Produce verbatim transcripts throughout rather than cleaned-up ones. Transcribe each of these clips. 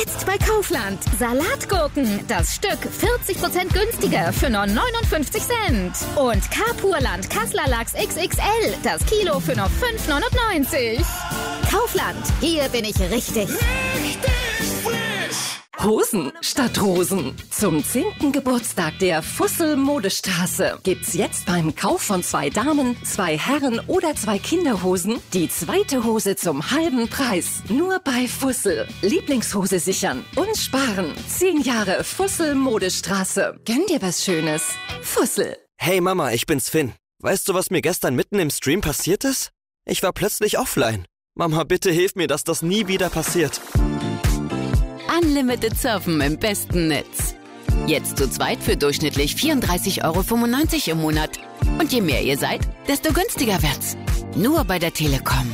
Jetzt bei Kaufland. Salatgurken. Das Stück vierzig Prozent günstiger für nur neunundfünfzig Cent. Und Carpurland Kasseler Lachs X X L. Das Kilo für nur fünf neunundneunzig. Kaufland. Hier bin ich richtig. Richtig frisch. Hosen statt Rosen. Zum zehnten Geburtstag der Fussel Modestraße gibt's jetzt beim Kauf von zwei Damen, zwei Herren oder zwei Kinderhosen die zweite Hose zum halben Preis. Nur bei Fussel. Lieblingshose sichern und sparen. Zehn Jahre Fussel Modestraße. Gönn dir was Schönes. Fussel. Hey Mama, ich bin's Finn. Weißt du, was mir gestern mitten im Stream passiert ist? Ich war plötzlich offline. Mama, bitte hilf mir, dass das nie wieder passiert. Unlimited Surfen im besten Netz. Jetzt zu zweit für durchschnittlich vierunddreißig Euro fünfundneunzig im Monat. Und je mehr ihr seid, desto günstiger wird's. Nur bei der Telekom.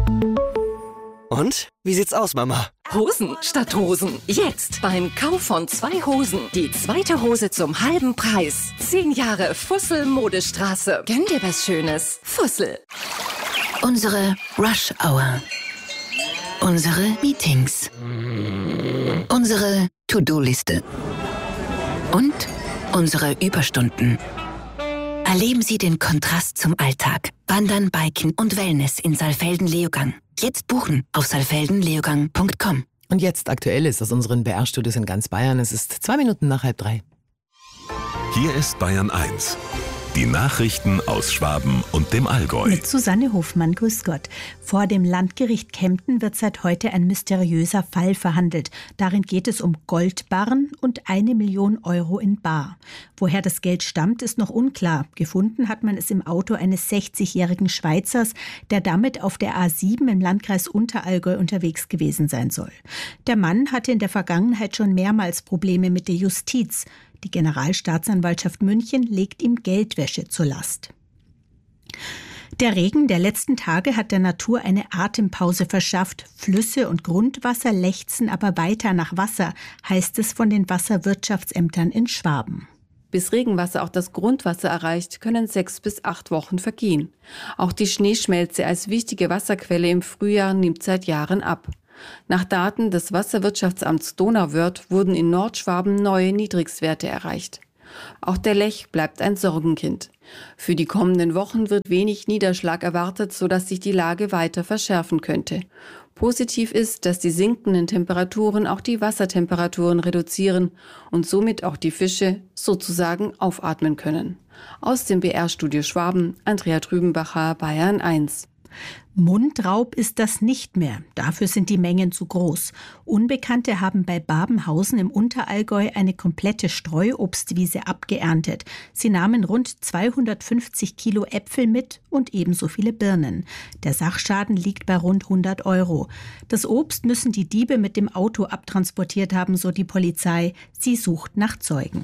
Und? Wie sieht's aus, Mama? Hosen statt Rosen. Jetzt beim Kauf von zwei Hosen die zweite Hose zum halben Preis. Zehn Jahre Fussel Modestraße. Gönn dir was Schönes. Fussel. Unsere Rush Hour. Unsere Meetings. Unsere To-Do-Liste. Und unsere Überstunden. Erleben Sie den Kontrast zum Alltag. Wandern, Biken und Wellness in Saalfelden-Leogang. Jetzt buchen auf saalfelden leogang punkt com. Und jetzt aktuell ist aus unseren B R-Studios in ganz Bayern. Es ist zwei Minuten nach halb drei. Hier ist Bayern eins. Die Nachrichten aus Schwaben und dem Allgäu. Mit Susanne Hofmann, grüß Gott. Vor dem Landgericht Kempten wird seit heute ein mysteriöser Fall verhandelt. Darin geht es um Goldbarren und eine Million Euro in bar. Woher das Geld stammt, ist noch unklar. Gefunden hat man es im Auto eines sechzigjährigen Schweizers, der damit auf der A sieben im Landkreis Unterallgäu unterwegs gewesen sein soll. Der Mann hatte in der Vergangenheit schon mehrmals Probleme mit der Justiz. Die Generalstaatsanwaltschaft München legt ihm Geldwäsche zur Last. Der Regen der letzten Tage hat der Natur eine Atempause verschafft. Flüsse und Grundwasser lechzen aber weiter nach Wasser, heißt es von den Wasserwirtschaftsämtern in Schwaben. Bis Regenwasser auch das Grundwasser erreicht, können sechs bis acht Wochen vergehen. Auch die Schneeschmelze als wichtige Wasserquelle im Frühjahr nimmt seit Jahren ab. Nach Daten des Wasserwirtschaftsamts Donauwörth wurden in Nordschwaben neue Niedrigstwerte erreicht. Auch der Lech bleibt ein Sorgenkind. Für die kommenden Wochen wird wenig Niederschlag erwartet, sodass sich die Lage weiter verschärfen könnte. Positiv ist, dass die sinkenden Temperaturen auch die Wassertemperaturen reduzieren und somit auch die Fische sozusagen aufatmen können. Aus dem B R-Studio Schwaben, Andrea Trübenbacher, Bayern eins. Mundraub ist das nicht mehr. Dafür sind die Mengen zu groß. Unbekannte haben bei Babenhausen im Unterallgäu eine komplette Streuobstwiese abgeerntet. Sie nahmen rund zweihundertfünfzig Kilo Äpfel mit und ebenso viele Birnen. Der Sachschaden liegt bei rund hundert Euro. Das Obst müssen die Diebe mit dem Auto abtransportiert haben, so die Polizei. Sie sucht nach Zeugen.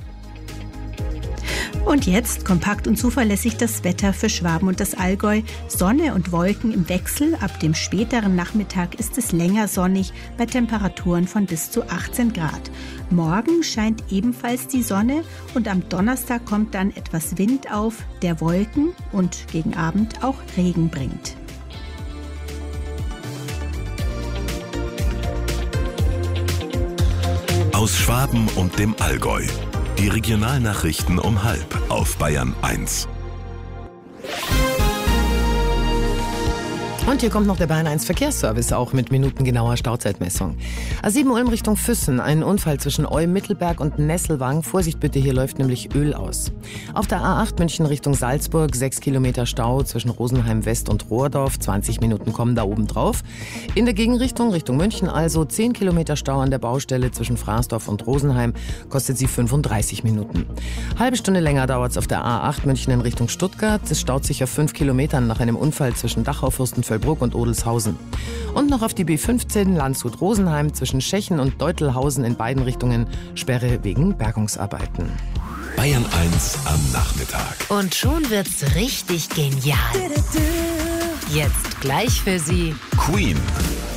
Und jetzt kompakt und zuverlässig das Wetter für Schwaben und das Allgäu. Sonne und Wolken im Wechsel. Ab dem späteren Nachmittag ist es länger sonnig bei Temperaturen von bis zu achtzehn Grad. Morgen scheint ebenfalls die Sonne und am Donnerstag kommt dann etwas Wind auf, der Wolken und gegen Abend auch Regen bringt. Aus Schwaben und dem Allgäu. Die Regionalnachrichten um halb auf Bayern eins. Und hier kommt noch der Bayern eins Verkehrsservice, auch mit minutengenauer Stauzeitmessung. A sieben Ulm Richtung Füssen, ein Unfall zwischen Olm-Mittelberg und Nesselwang. Vorsicht bitte, hier läuft nämlich Öl aus. Auf der A acht München Richtung Salzburg, sechs Kilometer Stau zwischen Rosenheim West und Rohrdorf. zwanzig Minuten kommen da oben drauf. In der Gegenrichtung, Richtung München also, zehn Kilometer Stau an der Baustelle zwischen Fraßdorf und Rosenheim, kostet sie fünfunddreißig Minuten. Halbe Stunde länger dauert es auf der A acht München in Richtung Stuttgart. Es staut sich auf fünf Kilometern nach einem Unfall zwischen Dachau-Fürstenfeldbruck und Odelshausen. Und noch auf die B fünfzehn Landshut-Rosenheim zwischen Schechen und Deutelhausen in beiden Richtungen Sperre wegen Bergungsarbeiten. Bayern eins am Nachmittag. Und schon wird's richtig genial. Jetzt gleich für Sie Queen.